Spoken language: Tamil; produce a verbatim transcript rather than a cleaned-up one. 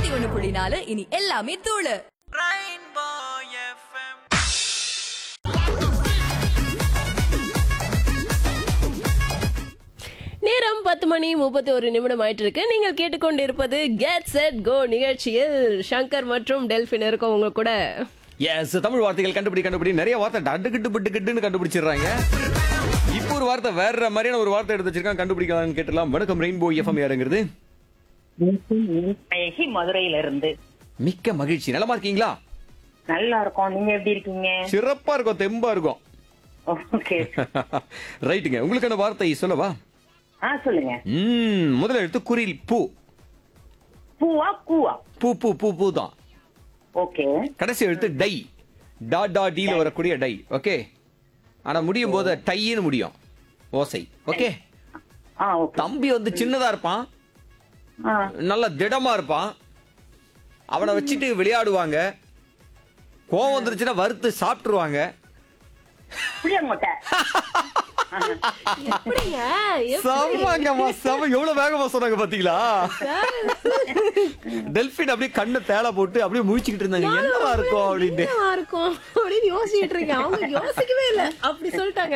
நூத்தி ஒண்ணு புள்ளி நாலு இனி எல்லாமே தூளு. நேரம் பத்து மணி முப்பத்தி ஒரு நிமிடம் ஆயிட்டு இருக்கு. நீங்கள் கேட்டுக்கொண்டிருப்பது கெட் செட் கோ நிகழ்ச்சியில் சங்கர் மற்றும் டெல்பின் இருக்கும் உங்க கூட. எஸ், தமிழ் வார்த்தைகள் கண்டுபிடி கண்டுபிடி நிறைய வார்த்தை டட்டுக்கிட்டு பிட்டுக்கிட்டுன்னு கண்டுபிடிச்சிடுறாங்க. இப்போ ஒரு வார்த்தை வேற மாதிரியான ஒரு வார்த்தை எடுத்து வச்சிருக்காங்க, கண்டுபிடிக்கலாம்னு கேட்டலாம். வணக்கம் ரெயின்போ எஃப்எம், யாருங்கிறது? அழகி மதுரையில இருந்து. மிக்க மகிழ்ச்சி. நலமா இருக்கீங்களா? நல்லா இருக்கோம். நீங்க எப்படி இருக்கீங்க? சிறப்பா இருக்கும், தெம்பா இருக்கும். ஓகே. ரைட்டுங்க, உங்களுக்கான வார்த்தை சொல்லவா? ஆ சொல்லுங்க. ம் முதல்ல எடுத்து குறில் பூ. பூவா கூவா? பூ பூ பூ பூ தான். ஓகே. கடைசி எழுத்து டை. டா டா டீல வரக்கூடிய டை. ஓகே, ஆனா முடியும் போது டைன்னு முடியும் ஓசை. ஓகே. ஆ ஓகே. தம்பி வந்து சின்னதா இருப்பான், ஆ நல்ல திடமா இருப்பான். அவனை வச்சுட்டு விளையாடுவாங்க. கோவம் வந்துருச்சுன்னா வறுத்து சாப்பிட்டுருவாங்க. புளியங்கொட்டை. எப்படிங்க? செம்மங்கம்மா, செம்ம. எவ்வளவு வேகமா சொன்னாங்க பாத்தீங்களா? டெல்பின் அப்படியே கண்ணு தேலை போட்டு அப்படியே முழிச்சுக்கிட்டு இருந்தாங்க, என்னவா இருக்கும் அப்படின்ட்டு. என்னவா இருக்கும் அப்படின்னு யோசிச்சுட்டு இருக்கேன். அவங்க யோசிக்கவே இல்லை, அப்படி சொல்லிட்டாங்க.